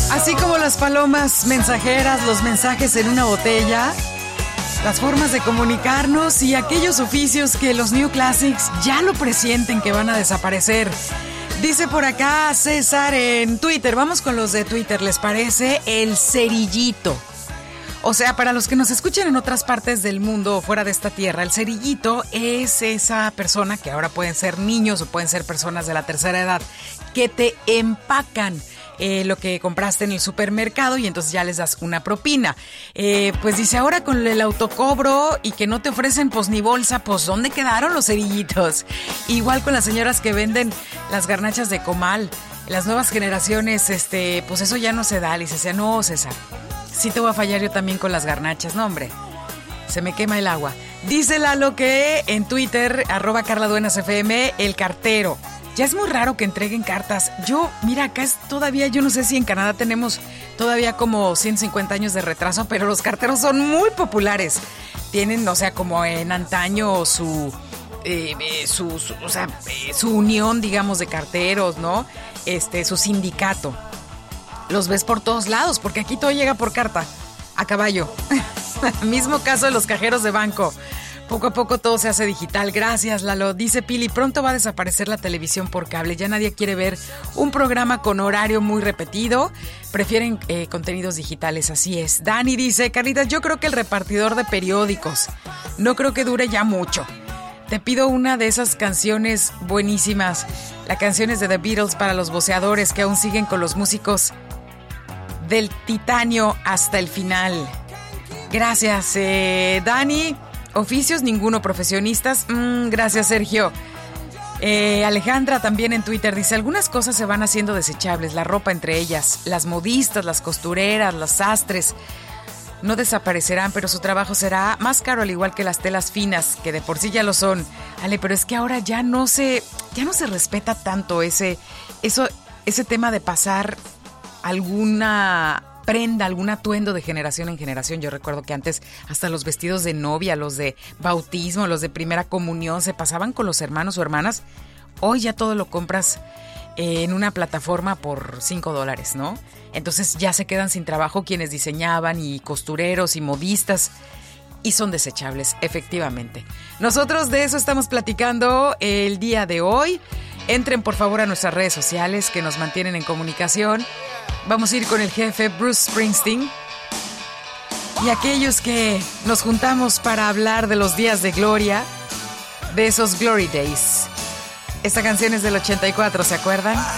Así como las palomas mensajeras, los mensajes en una botella, las formas de comunicarnos y aquellos oficios que los New Classics ya lo presienten que van a desaparecer. Dice por acá César en Twitter, vamos con los de Twitter, ¿les parece? El cerillito. O sea, para los que nos escuchan en otras partes del mundo o fuera de esta tierra, el cerillito es esa persona, que ahora pueden ser niños o pueden ser personas de la tercera edad, que te empacan lo que compraste en el supermercado y entonces ya les das una propina. Pues dice, ahora con el autocobro y que no te ofrecen pues ni bolsa, pues ¿dónde quedaron los cerillitos? Igual con las señoras que venden las garnachas de comal. Las nuevas generaciones, pues eso ya no se da. Le dice, no, César, sí te voy a fallar yo también con las garnachas. No, hombre, se me quema el agua. Dice Lalo que en Twitter, @CarlaDuenasFM, el cartero. Ya es muy raro que entreguen cartas. Mira, acá es todavía, yo no sé si en Canadá tenemos todavía como 150 años de retraso, pero los carteros son muy populares. Tienen, o sea, como en antaño su unión, digamos, de carteros, ¿no? Su sindicato. Los ves por todos lados, porque aquí todo llega por carta, a caballo. Mismo caso de los cajeros de banco. Poco a poco todo se hace digital. Gracias, Lalo. Dice Pili, pronto va a desaparecer la televisión por cable. Ya nadie quiere ver un programa con horario muy repetido. Prefieren contenidos digitales, así es. Dani dice, Carlitas, yo creo que el repartidor de periódicos. No creo que dure ya mucho. Te pido una de esas canciones buenísimas. Las canciones de The Beatles para los voceadores que aún siguen con los músicos del titanio hasta el final. Gracias, Dani. Oficios, ninguno. Profesionistas, gracias, Sergio. Alejandra también en Twitter dice, algunas cosas se van haciendo desechables, la ropa entre ellas, las modistas, las costureras, los sastres, no desaparecerán, pero su trabajo será más caro, al igual que las telas finas, que de por sí ya lo son. Ale, pero es que ahora ya no se respeta tanto ese tema de pasar alguna prenda, algún atuendo de generación en generación. Yo recuerdo que antes hasta los vestidos de novia, los de bautismo, los de primera comunión se pasaban con los hermanos o hermanas. Hoy ya todo lo compras en una plataforma por $5, ¿no? Entonces ya se quedan sin trabajo quienes diseñaban y costureros y modistas y son desechables, efectivamente. Nosotros de eso estamos platicando el día de hoy. Entren por favor a nuestras redes sociales que nos mantienen en comunicación. Vamos a ir con el jefe Bruce Springsteen y aquellos que nos juntamos para hablar de los días de gloria, de esos Glory Days. Esta canción es del 84, ¿se acuerdan?